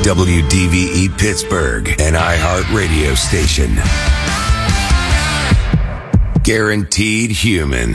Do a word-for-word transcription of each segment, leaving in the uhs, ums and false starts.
W D V E Pittsburgh, an iHeart radio station. Guaranteed human.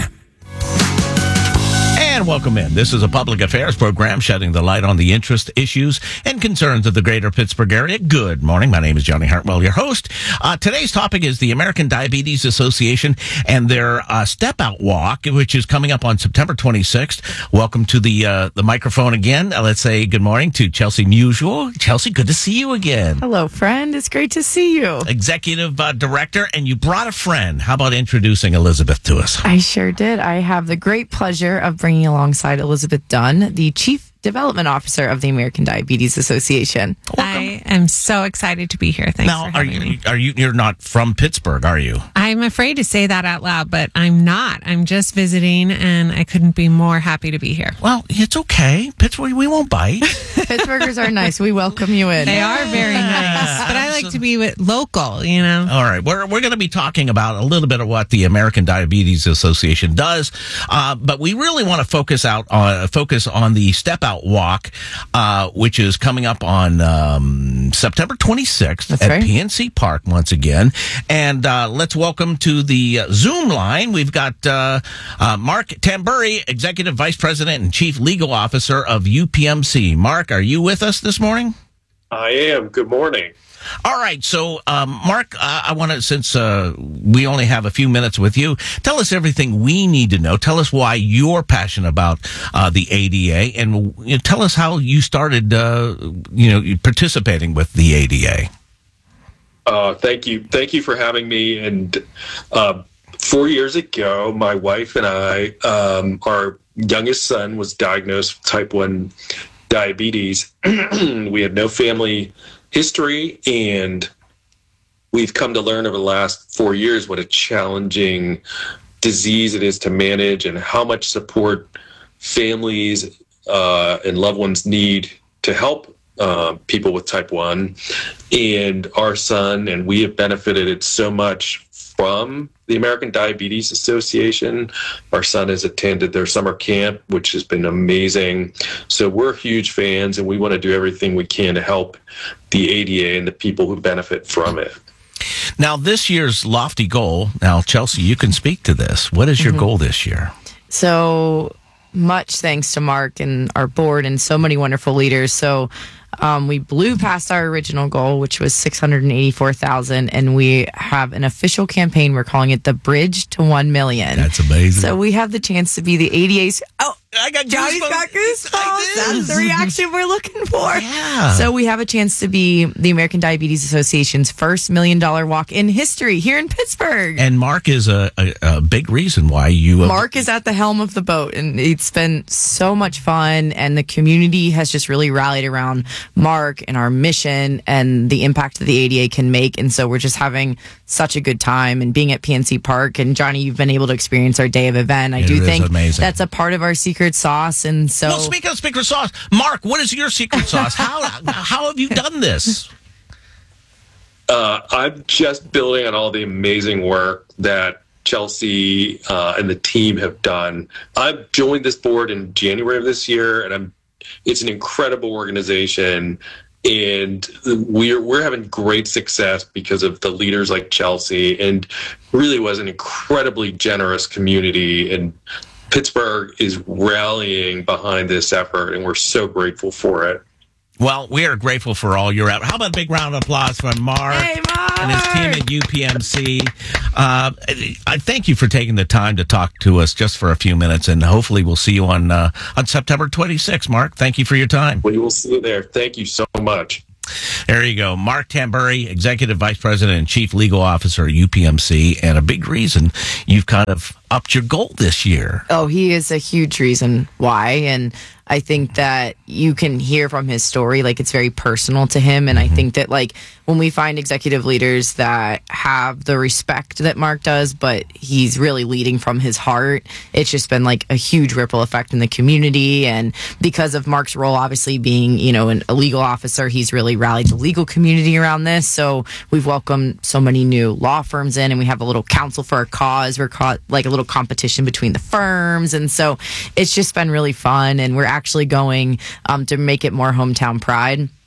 And welcome in. This is a public affairs program shedding the light on the interest, issues, and concerns of the greater Pittsburgh area. Good morning. My name is Johnny Hartwell, your host. Uh, today's topic is the American Diabetes Association and their uh, Step Out Walk, which is coming up on September twenty-sixth. Welcome to the uh, the microphone again. Uh, let's say good morning to Chelsea Musial. Chelsea, good to see you again. Hello, friend. It's great to see you. Executive uh, Director, and you brought a friend. How about introducing Elizabeth to us? I sure did. I have the great pleasure of bringing alongside Elizabeth Dunn, the Chief Development Officer of the American Diabetes Association. Welcome. I am so excited to be here. Thanks now, for having are you, me. Are you? You're not from Pittsburgh, are you? I'm afraid to say that out loud, but I'm not. I'm just visiting, and I couldn't be more happy to be here. Well, it's okay. Pittsburgh, we won't bite. Pittsburghers are nice. We welcome you in. They are very nice, but I like to be with local, you know. All right. We're, we're going to be talking about a little bit of what the American Diabetes Association does, uh, but we really want to focus out on focus on the Step Out Walk, uh, which is coming up on um, September twenty-sixth That's at right. P N C Park once again. And uh, let's welcome to the uh, Zoom line. We've got uh, uh, Mark Tamburri, Executive Vice President and Chief Legal Officer of U P M C. Mark, are you with us this morning? I am. Good morning. All right. So, um, Mark, uh, I want to, since uh, we only have a few minutes with you, tell us everything we need to know. Tell us why you're passionate about uh, the A D A, and you know, tell us how you started, uh, you know, participating with the A D A. Uh, thank you. Thank you for having me. And uh, four years ago, my wife and I, um, our youngest son was diagnosed with type one diabetes. We had no family history, and we've come to learn over the last four years what a challenging disease it is to manage and how much support families uh, and loved ones need to help uh, people with type one. And our son and we have benefited so much from the American Diabetes Association. Our son has attended their summer camp, which has been amazing. So we're huge fans, and we want to do everything we can to help the A D A and the people who benefit from it. Now, this year's lofty goal, now, Chelsea, you can speak to this. What is your Mm-hmm. goal this year? So much thanks to Mark and our board and so many wonderful leaders. So um, we blew past our original goal, which was six hundred eighty-four thousand, and we have an official campaign. We're calling it the Bridge to one million. That's amazing. So we have the chance to be the A D A's. Oh, I got Johnny's goosebumps. got goosebumps. I did. That's the reaction we're looking for. Yeah. So we have a chance to be the American Diabetes Association's first million dollar walk in history here in Pittsburgh. And Mark is a, a, a big reason why you... Uh, Mark is at the helm of the boat, and it's been so much fun, and the community has just really rallied around Mark and our mission and the impact that the A D A can make. And so we're just having such a good time, and being at P N C Park. And Johnny, you've been able to experience our day of event. I It do is think amazing. that's a part of our secret sauce. And so Well, speaking of secret sauce, Mark, what is your secret sauce? How how have you done this? Uh, I'm just building on all the amazing work that Chelsea uh, and the team have done. I've joined this board in January of this year, and I'm. It's an incredible organization, and we're we're having great success because of the leaders like Chelsea, and really was an incredibly generous community. And Pittsburgh is rallying behind this effort, and we're so grateful for it. Well, we are grateful for all your effort. How about a big round of applause for Mark, Hey, Mark! and his team at U P M C? Uh, I thank you for taking the time to talk to us just for a few minutes, and hopefully we'll see you on uh, on September twenty-sixth. Mark, thank you for your time. We will see you there. Thank you so much. There you go. Mark Tamburri, Executive Vice President and Chief Legal Officer at U P M C, and a big reason you've kind of upped your goal this year. Oh, he is a huge reason why. And I think that you can hear from his story, like it's very personal to him. And mm-hmm. I think that like when we find executive leaders that have the respect that Mark does, but he's really leading from his heart, it's just been like a huge ripple effect in the community. And because of Mark's role, obviously being, you know, an, a legal officer, he's really rallied the legal community around this. So we've welcomed so many new law firms in, and we have a little council for our cause. We're caught like a little competition between the firms. And so it's just been really fun. And we're actually going um, to make it more hometown pride.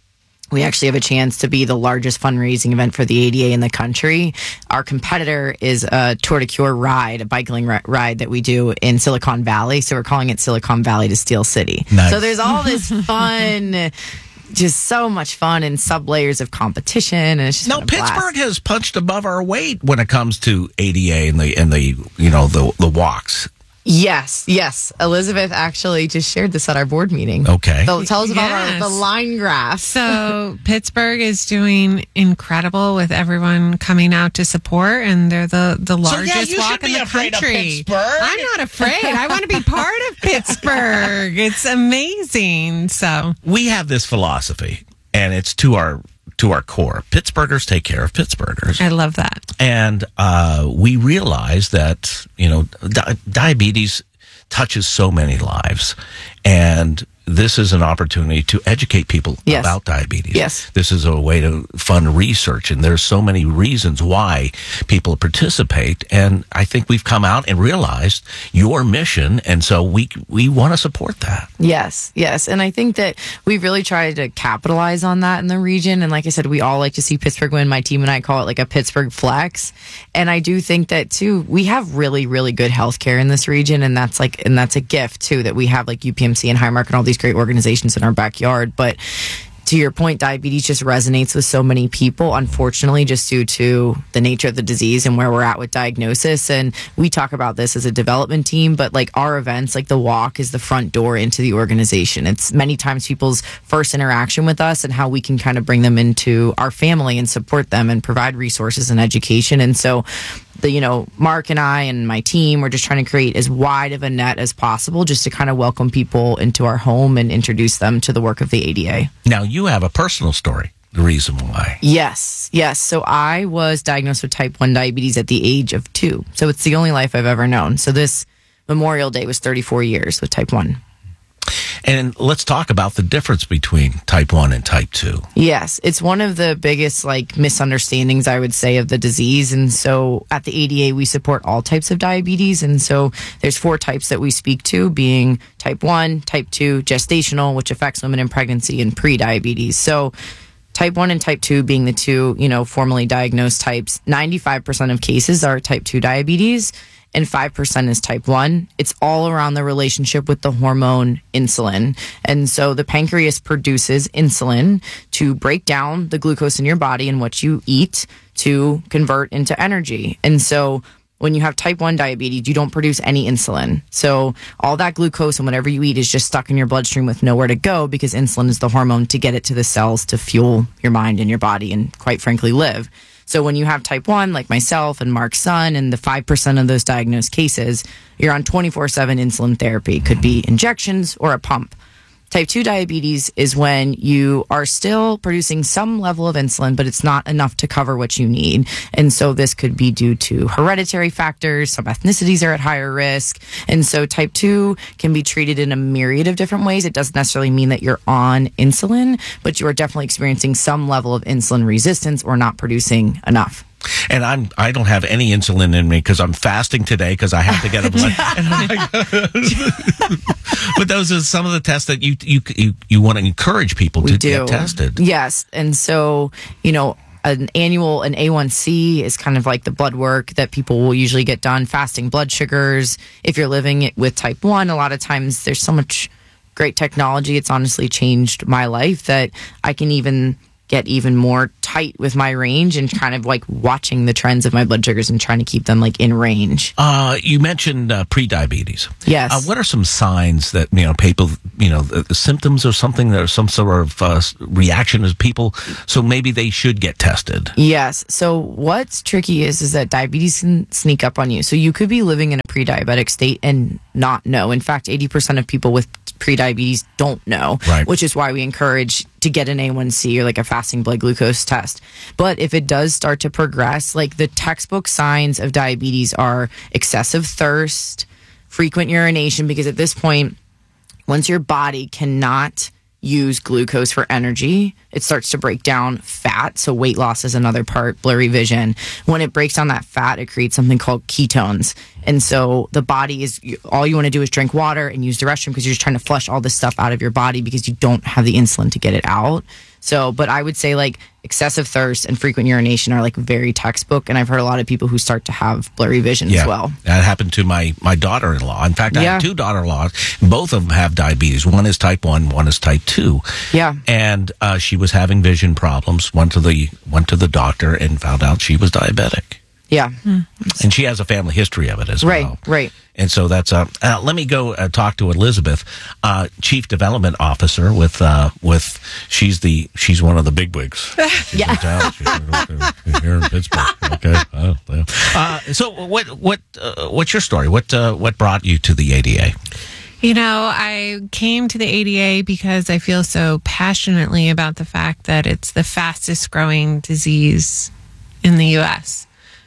we actually have a chance to be the largest fundraising event for the A D A in the country. Our competitor is a Tour de Cure ride, a bicycling ri- ride that we do in Silicon Valley. So we're calling it Silicon Valley to Steel City. Nice. So there's all this fun, just so much fun and sub layers of competition. And it's just Now, been a blast. Pittsburgh has punched above our weight when it comes to A D A and the and the you know the the walks. Yes, yes. Elizabeth actually just shared this at our board meeting. Okay. So tell us about Yes. our, the line graph. So Pittsburgh is doing incredible with everyone coming out to support, and they're the, the So, largest yeah, you walk should in be the afraid of country. Pittsburgh. I'm not afraid. I want to be part of Pittsburgh. It's amazing. So We have this philosophy, and it's to our to our core. Pittsburghers take care of Pittsburghers. I love that. And uh, we realize that, you know, di- diabetes touches so many lives. And this is an opportunity to educate people Yes. about diabetes. Yes. This is a way to fund research. And there's so many reasons why people participate. And I think we've come out and realized your mission. And so we we want to support that. Yes, yes. And I think that we really tried to capitalize on that in the region. And like I said, we all like to see Pittsburgh win. My team and I call it like a Pittsburgh flex. And I do think that too, we have really, really good healthcare in this region. And that's like, and that's a gift too, that we have like U P M C and Highmark and all these great organizations in our backyard. But to your point, diabetes just resonates with so many people, unfortunately, just due to the nature of the disease and where we're at with diagnosis. And we talk about this as a development team, but like our events, like the walk is the front door into the organization. It's many times people's first interaction with us and how we can kind of bring them into our family and support them and provide resources and education. And so the, you know, Mark and I and my team, we're just trying to create as wide of a net as possible just to kind of welcome people into our home and introduce them to the work of the A D A. Now, you have a personal story, the reason why. Yes, yes. So I was diagnosed with type one diabetes at the age of two. So it's the only life I've ever known. So this Memorial Day was thirty-four years with type one. And let's talk about the difference between type one and type two. Yes, it's one of the biggest like misunderstandings, I would say, of the disease. And so at the A D A, we support all types of diabetes. And so there's four types that we speak to, being type one, type two, gestational, which affects women in pregnancy, and pre-diabetes. So type one and type two being the two, you know, formally diagnosed types, ninety-five percent of cases are type two diabetes and five percent is type one. It's all around the relationship with the hormone insulin. And so the pancreas produces insulin to break down the glucose in your body and what you eat to convert into energy. And so when you have type one diabetes, you don't produce any insulin. So all that glucose and whatever you eat is just stuck in your bloodstream with nowhere to go, because insulin is the hormone to get it to the cells to fuel your mind and your body and, quite frankly, live. So when you have type one, like myself and Mark's son, and the five percent of those diagnosed cases, you're on twenty-four seven insulin therapy. It could be injections or a pump. Type two diabetes is when you are still producing some level of insulin, but it's not enough to cover what you need. And so this could be due to hereditary factors. Some ethnicities are at higher risk. And so type two can be treated in a myriad of different ways. It doesn't necessarily mean that you're on insulin, but you are definitely experiencing some level of insulin resistance or not producing enough. And I'm I don't have any insulin in me because I'm fasting today because I have to get a blood. And I'm like, but those are some of the tests that you you you, you want to encourage people We to do. get tested. Yes. And so, you know, an annual, an A one C is kind of like the blood work that people will usually get done. Fasting blood sugars. If you're living it with type one, a lot of times there's so much great technology. It's honestly changed my life that I can even get even more tight with my range and kind of like watching the trends of my blood sugars and trying to keep them like in range. Uh, you mentioned uh, pre-diabetes. Yes. Uh, what are some signs that, you know, people, you know, the, the symptoms or something that are some sort of uh, reaction as people, so maybe they should get tested? Yes. So what's tricky is, is that diabetes can sneak up on you. So you could be living in a pre-diabetic state and not know. In fact, eighty percent of people with pre-diabetes don't know, Right. which is why we encourage to get an A one C or like a fasting blood glucose test. But if it does start to progress, like the textbook signs of diabetes are excessive thirst, frequent urination, because at this point, once your body cannot use glucose for energy, it starts to break down fat. So weight loss is another part, blurry vision. When it breaks down that fat, it creates something called ketones. And so the body is, all you want to do is drink water and use the restroom because you're just trying to flush all this stuff out of your body because you don't have the insulin to get it out. So, but I would say like excessive thirst and frequent urination are like very textbook. And I've heard a lot of people who start to have blurry vision yeah, as well. That happened to my, my daughter-in-law. In fact, I Yeah. have two daughter-in-laws. Both of them have diabetes. One is type one, one is type two. Yeah. And uh, she was having vision problems. Went to the went to the doctor and found out she was diabetic. Yeah. And she has a family history of it as Right, well. right. And so that's uh, uh let me go uh, talk to Elizabeth, uh, Chief Development Officer with uh with she's the she's one of the bigwigs. She's Yeah. in town. She's here in Pittsburgh. Okay. Oh, yeah. Uh, so what what uh, what's your story? What uh, what brought you to the A D A? You know, I came to the A D A because I feel so passionately about the fact that it's the fastest growing disease in the U S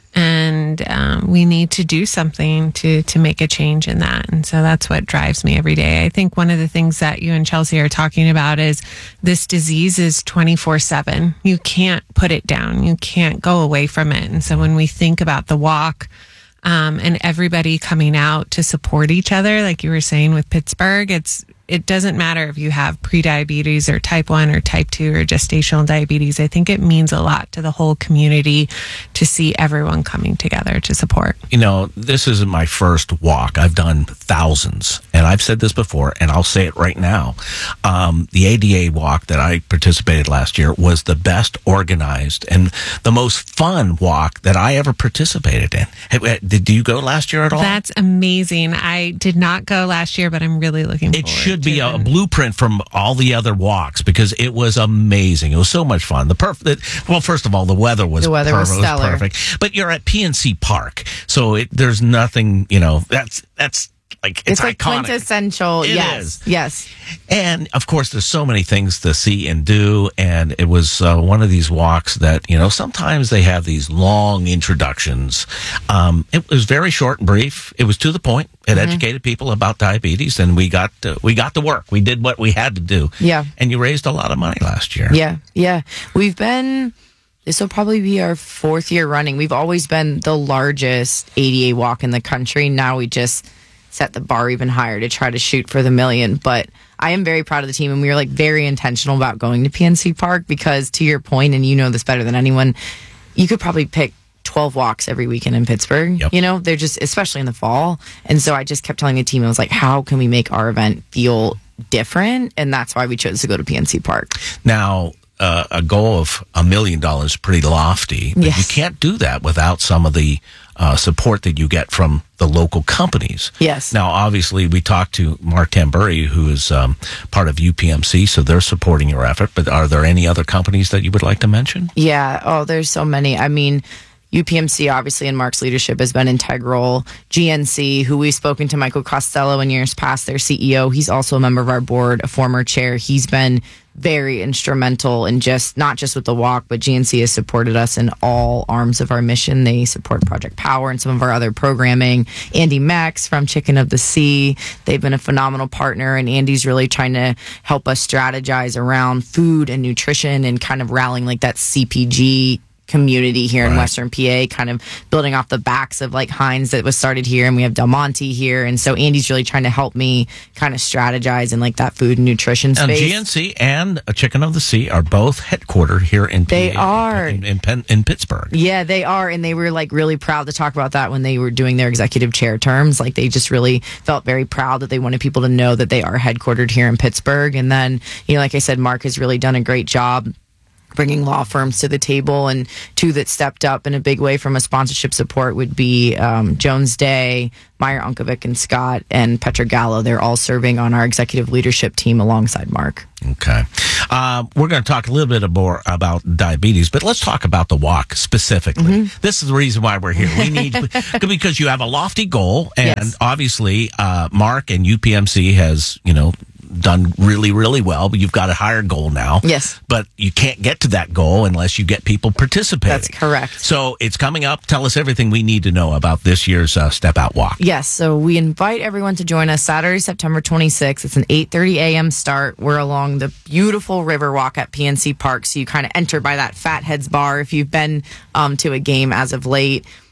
And um, we need to do something to to make a change in that. And so that's what drives me every day. I think one of the things that you and Chelsea are talking about is this disease is twenty-four seven. You can't put it down. You can't go away from it. And so when we think about the walk um, and everybody coming out to support each other, like you were saying with Pittsburgh, it's it doesn't matter if you have prediabetes or type one or type two or gestational diabetes. I think it means a lot to the whole community to see everyone coming together to support. You know, this isn't my first walk. I've done thousands, and I've said this before, and I'll say it right now. Um, the A D A walk that I participated last year was the best organized and the most fun walk that I ever participated in. Hey, did you go last year at all? That's amazing. I did not go last year, but I'm really looking It forward should be to a it. blueprint from all the other walks because it was amazing. It was so much fun. The perfect. Well, first of all, the weather was The weather was perfect. It was stellar. perfect. But you're at P N C Park, so it, there's nothing. You know, that's that's like it's, It's like iconic. quintessential. It yes. is. Yes. And of course, there's so many things to see and do. And it was uh, one of these walks that, you know, sometimes they have these long introductions. Um, it was very short and brief. It was to the point. It Mm-hmm. educated people about diabetes, and we got to, we got to work. We did what we had to do. Yeah. And you raised a lot of money last year. Yeah. Yeah. We've been, this will probably be our fourth year running. We've always been the largest A D A walk in the country. Now we just set the bar even higher to try to shoot for the million. But I am very proud of the team, and we were like very intentional about going to P N C Park because, to your point, and you know this better than anyone, you could probably pick twelve walks every weekend in Pittsburgh. Yep. You know, they're just, especially in the fall. And so I just kept telling the team, I was like, how can we make our event feel different? And that's why we chose to go to P N C Park. Now, uh, a goal of a million dollars is pretty lofty, but Yes. you can't do that without some of the uh, support that you get from the local companies. Yes. Now, obviously, we talked to Mark Tambury, who is um, part of U P M C, so they're supporting your effort. But are there any other companies that you would like to mention? Yeah. Oh, there's so many. I mean, U P M C, obviously, in Mark's leadership has been integral. G N C, who we've spoken to, Michael Costello, in years past, their C E O. He's also a member of our board, a former chair. He's been very instrumental in just, not just with the walk, but G N C has supported us in all arms of our mission. They support Project Power and some of our other programming. Andy Max from Chicken of the Sea, they've been a phenomenal partner, and Andy's really trying to help us strategize around food and nutrition and kind of rallying like that C P G community here in Right. Western P A, kind of building off the backs of like Heinz that was started here, and we have Del Monte here, and so Andy's really trying to help me kind of strategize in like that food and nutrition And space. G N C and a Chicken of the Sea are both headquartered here in They P A, are. in, in, Penn, in Pittsburgh. Yeah, they are, and they were like really proud to talk about that when they were doing their executive chair terms. Like they just really felt very proud that they wanted people to know that they are headquartered here in Pittsburgh. And then, you know, like I said, Mark has really done a great job bringing law firms to the table, and two that stepped up in a big way from a sponsorship support would be um, Jones Day, Meyer Unkovic and Scott, and Petra Gallo. They're all serving on our executive leadership team alongside Mark. Okay. Uh, we're going to talk a little bit more about diabetes, but let's talk about the walk specifically. Mm-hmm. This is the reason why we're here. We need, because you have a lofty goal, and Yes. obviously, uh, Mark and U P M C has, you know, done really, really well, but you've got a higher goal now. Yes. But you can't get to that goal unless you get people participating. That's correct. So it's coming up. Tell us everything we need to know about this year's uh, Step Out Walk. Yes, so we invite everyone to join us Saturday, September twenty-sixth. It's an eight thirty a.m. start. We're along the beautiful river walk at P N C Park, so you kind of enter by that Fatheads bar if you've been um, to a game as of late.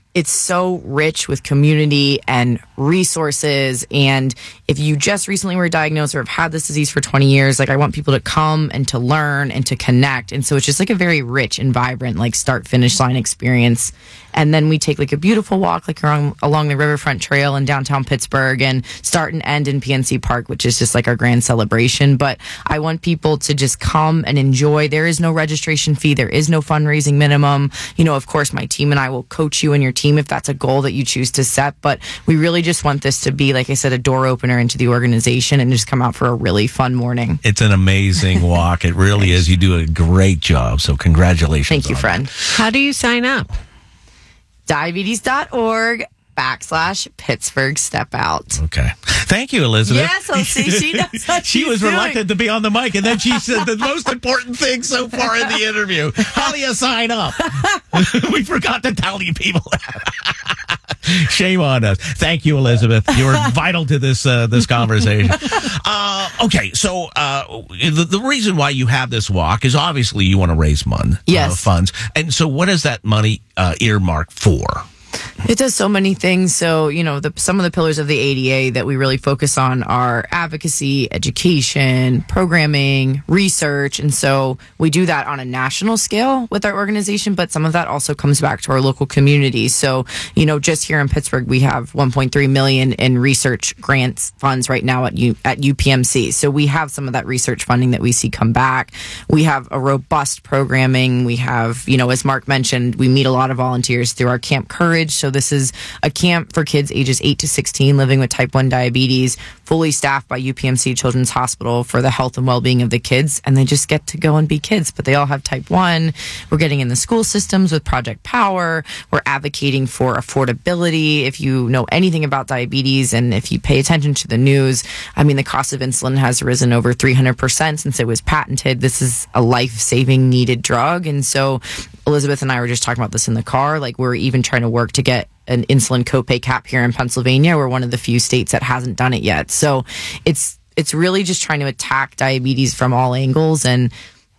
it's so rich with community and resources. And if you just recently were diagnosed or have had this disease for twenty years, like I want people to come and to learn and to connect. And so it's just like a very rich and vibrant, like start finish line experience. And then we take like a beautiful walk, like along, along the Riverfront Trail in downtown Pittsburgh, and start and end in P N C Park, which is just like our grand celebration. But I want people to just come and enjoy. There is no registration fee. There is no fundraising minimum. You know, of course, my team and I will coach you and your team if that's a goal that you choose to set. But we really just want this to be, like I said, a door opener into the organization and just come out for a really fun morning. It's an amazing walk. It really is. You do a great job. So congratulations. Thank you, on friend. that. How do you sign up? diabetes.org backslash Pittsburgh Step Out. Okay. Thank you, Elizabeth. Yes, I'll see. She knows what She she's was doing. reluctant to be on the mic, and then she said the most important thing so far in the interview. How do you sign up? We forgot to tell you people that. Shame on us. Thank you, Elizabeth. You were vital to this uh, this conversation. Uh, okay, so uh, the, the reason why you have this walk is obviously you want to raise mon- Yes. uh, funds. And so what is that money uh, earmarked for? It does so many things. So, you know, the, some of the pillars of the A D A that we really focus on are advocacy, education, programming, research. And so we do that on a national scale with our organization, but some of that also comes back to our local communities. So, you know, just here in Pittsburgh, we have one point three million in research grants funds right now at U, at U P M C. So we have some of that research funding that we see come back. We have a robust programming. We have, you know, as Mark mentioned, we meet a lot of volunteers through our Camp Courage. So this is a camp for kids ages eight to sixteen living with type one diabetes, fully staffed by U P M C Children's Hospital for the health and well-being of the kids. And they just get to go and be kids, but they all have type one. We're getting in the school systems with Project Power. We're advocating for affordability. If you know anything about diabetes and if you pay attention to the news, I mean, the cost of insulin has risen over three hundred percent since it was patented. This is a life-saving needed drug. And so Elizabeth and I were just talking about this in the car. Like, we're even trying to work to get an insulin copay cap here in Pennsylvania. We're one of the few states that hasn't done it yet. So it's it's really just trying to attack diabetes from all angles. And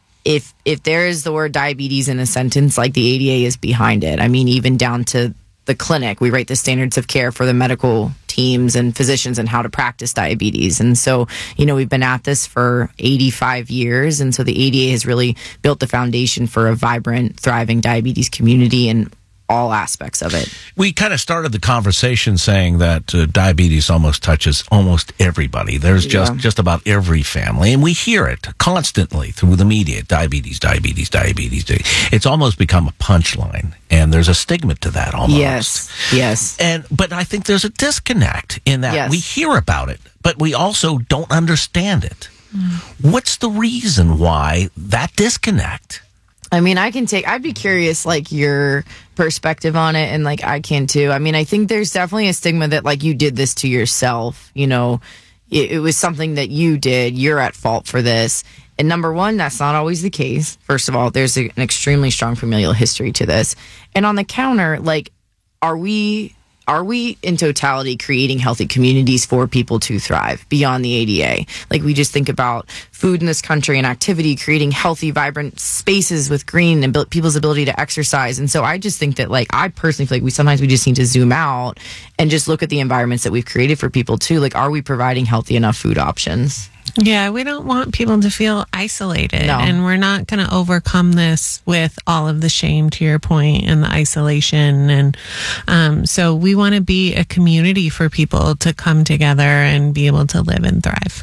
if if there is the word diabetes in a sentence, like, the A D A is behind it. I mean, even down to the clinic, we write the standards of care for the medical teams and physicians and how to practice diabetes. And so, you know, we've been at this for eighty-five years. And so the A D A has really built the foundation for a vibrant, thriving diabetes community and all aspects of it. We kind of started the conversation saying that uh, diabetes almost touches almost everybody. There's just, Yeah. just about every family, and we hear it constantly through the media. Diabetes, diabetes, diabetes. di- It's almost become a punchline, and there's a stigma to that almost. Yes, yes. And but I think there's a disconnect in that Yes. we hear about it, but we also don't understand it. What's the reason why that disconnect? I mean, I can take, I'd be curious, like, your perspective on it, and, like, I can too. I mean, I think there's definitely a stigma that, like, you did this to yourself, you know, it, it was something that you did, you're at fault for this. And number one, that's not always the case. First of all, there's a, an extremely strong familial history to this. And on the counter, like, are we... Are we in totality creating healthy communities for people to thrive beyond the A D A? Like, we just think about food in this country and activity, creating healthy, vibrant spaces with green and build people's ability to exercise. And so I just think that, like, I personally feel like we sometimes we just need to zoom out and just look at the environments that we've created for people too. Like, are we providing healthy enough food options? Yeah, we don't want people to feel isolated. No. And we're not going to overcome this with all of the shame, to your point, and the isolation. And um, so we want to be a community for people to come together and be able to live and thrive.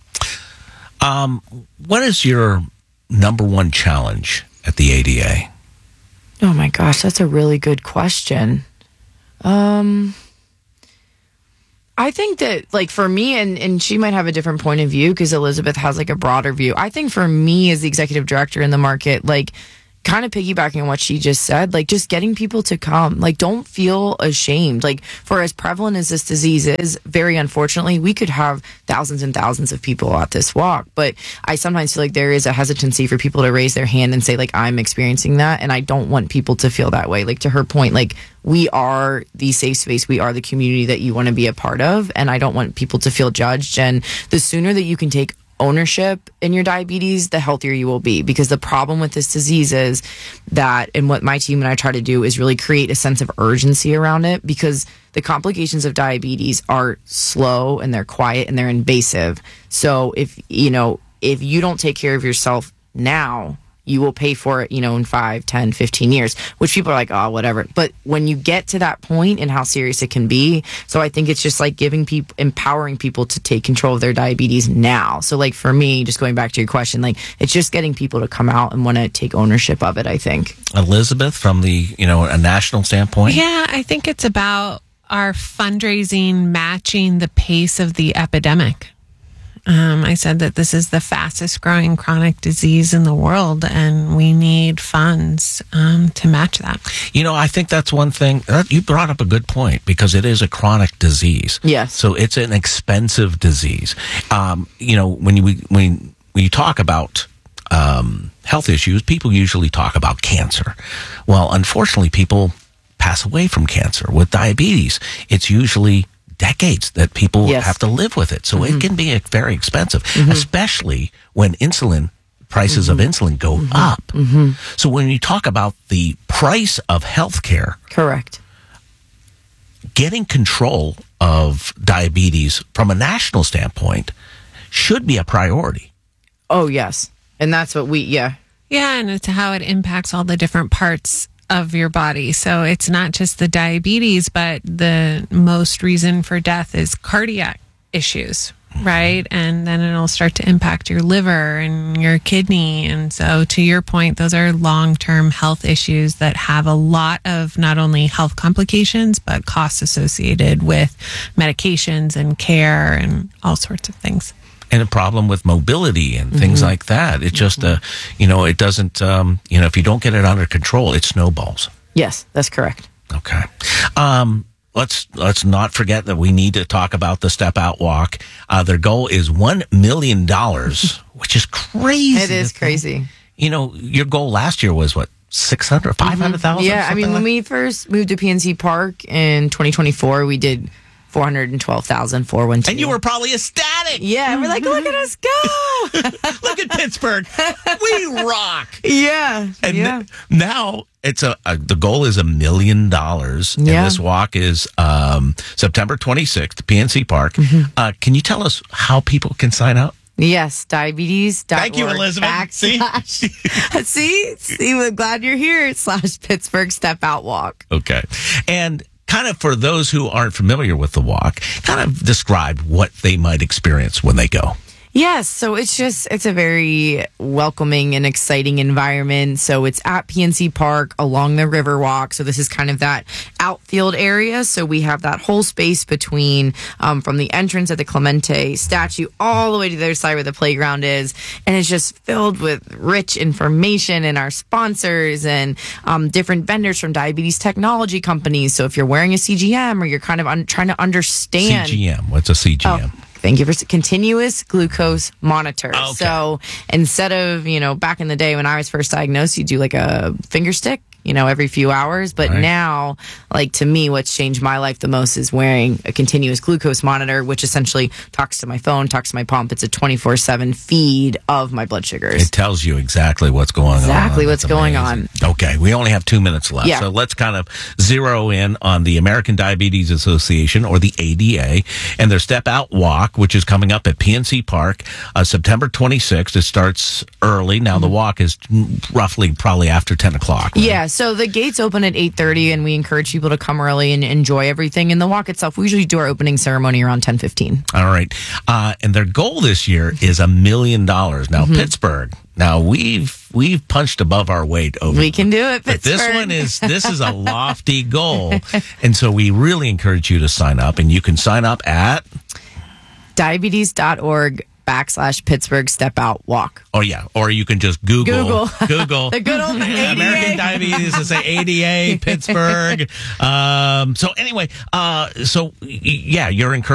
Um, what is your number one challenge at the A D A? Oh my gosh, that's a really good question. Um, I think that, like, for me, and, and she might have a different point of view because Elizabeth has, like, a broader view. I think for me as the executive director in the market, like, kind of piggybacking on what she just said, like, just getting people to come. Like, don't feel ashamed. Like, for as prevalent as this disease is, very unfortunately, we could have thousands and thousands of people at this walk. But I sometimes feel like there is a hesitancy for people to raise their hand and say, like, I'm experiencing that. And I don't want people to feel that way. Like, to her point, like, we are the safe space. We are the community that you want to be a part of. And I don't want people to feel judged. And the sooner that you can take ownership in your diabetes, the healthier you will be. Because the problem with this disease is that, and what my team and I try to do is really create a sense of urgency around it, because the complications of diabetes are slow and they're quiet and they're invasive. So if, you know, if you don't take care of yourself now, you will pay for it, you know, in five, ten, fifteen years, which people are like, oh, whatever. But when you get to that point and how serious it can be, so I think it's just like giving people, empowering people to take control of their diabetes now. So like for me, just going back to your question, like it's just getting people to come out and want to take ownership of it, I think. Elizabeth, from the, you know, a national standpoint? Yeah, I think it's about our fundraising matching the pace of the epidemic. Um, I said that this is the fastest growing chronic disease in the world, and we need funds um, to match that. You know, I think that's one thing. That, you brought up a good point, because it is a chronic disease. Yes. So it's an expensive disease. Um, you know, when you when when you talk about um, health issues, people usually talk about cancer. Well, unfortunately, people pass away from cancer. With diabetes, it's usually decades that people yes. have to live with it. So mm-hmm. it can be very expensive, mm-hmm. especially when insulin prices mm-hmm. of insulin go mm-hmm. up. Mm-hmm. So when you talk about the price of healthcare, correct, getting control of diabetes from a national standpoint should be a priority. Oh, yes. And that's what we, yeah. Yeah, and it's how it impacts all the different parts of your body. So it's not just the diabetes, but the most reason for death is cardiac issues, right? And then it'll start to impact your liver and your kidney. And so to your point, those are long-term health issues that have a lot of not only health complications, but costs associated with medications and care and all sorts of things. And a problem with mobility and things mm-hmm. like that. It just, uh, you know, it doesn't, um, you know, if you don't get it under control, it snowballs. Yes, that's correct. Okay. Um, let's let's not forget that we need to talk about the Step Out Walk. Uh, their goal is one million dollars, which is crazy. It is crazy. You know, your goal last year was what? six hundred, five hundred thousand? Yeah, I mean, like? when we first moved to P N C Park in twenty twenty-four, we did four hundred twelve thousand four one two. And you were probably ecstatic. Yeah, we're like, look at us go. Look at Pittsburgh. We rock. Yeah. And yeah. n- now it's a, a the goal is a million dollars. And Yeah. this walk is um, September twenty-sixth, P N C Park. Mm-hmm. Uh, can you tell us how people can sign up? Yes, diabetes. Thank you, Elizabeth. See? see? See, we're glad you're here. Slash Pittsburgh Step Out Walk. Okay. And kind of for those who aren't familiar with the walk, kind of describe what they might experience when they go. Yes, so it's just, it's a very welcoming and exciting environment. So it's at P N C Park along the Riverwalk. So this is kind of that outfield area. So we have that whole space between, um, from the entrance of the Clemente statue all the way to the other side where the playground is. And it's just filled with rich information and our sponsors and um, different vendors from diabetes technology companies. So if you're wearing a C G M or you're kind of un- trying to understand. C G M. What's a C G M? Oh. Thank you for continuous glucose monitor. Okay. So instead of, you know, back in the day when I was first diagnosed, you do like a finger stick, you know, every few hours. But right. now, like to me, what's changed my life the most is wearing a continuous glucose monitor, which essentially talks to my phone, talks to my pump. It's a twenty-four seven feed of my blood sugars. It tells you exactly what's going Exactly on. Exactly what's That's going amazing. on. Okay, we only have two minutes left. Yeah. So let's kind of zero in on the American Diabetes Association, or the A D A, and their Step Out Walk, which is coming up at P N C Park, uh, September twenty-sixth. It starts early. Now, the walk is roughly probably after ten o'clock. Right? Yeah, so the gates open at eight thirty, and we encourage people to come early and enjoy everything. And the walk itself, we usually do our opening ceremony around ten fifteen. All right. Uh, and their goal this year is a million dollars. Now, Mm-hmm. Pittsburgh, now we've we've punched above our weight over. We can do it, But Pittsburgh. this one is this is a lofty goal. And so we really encourage you to sign up, and you can sign up at diabetes.org backslash Pittsburgh Step Out Walk. Oh yeah, or you can just Google Google. Google The good old A D A. American Diabetes and say A D A Pittsburgh. Um, so anyway, uh, so y- yeah, you're encouraged.